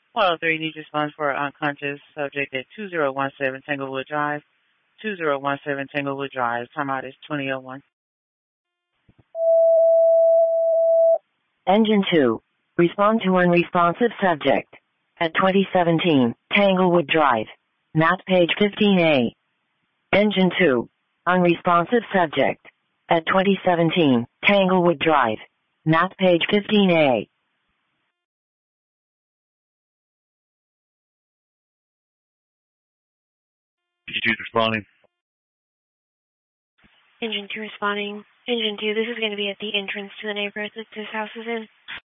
103 needs response for unconscious subject at 2017 Tanglewood Drive. 2017 Tanglewood Drive. Timeout is 2001. Engine 2. Respond to unresponsive subject. At 2017, Tanglewood Drive. Map page 15A. Engine 2. Unresponsive subject. At 2017, Tanglewood Drive. Map page 15A. Engine 2 responding. Engine 2 responding. Engine 2, this is going to be at the entrance to the neighborhood that this house is in.